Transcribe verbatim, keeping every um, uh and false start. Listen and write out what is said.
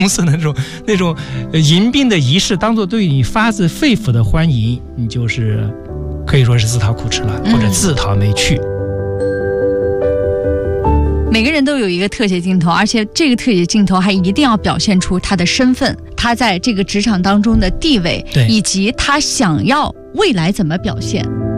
公司的那种那种迎宾的仪式当做对你发自肺腑的欢迎，你就是可以说是自讨苦吃了，或者自讨没趣。 每个人都有一个特写镜头，而且这个特写镜头还一定要表现出他的身份，他在这个职场当中的地位，以及他想要未来怎么表现。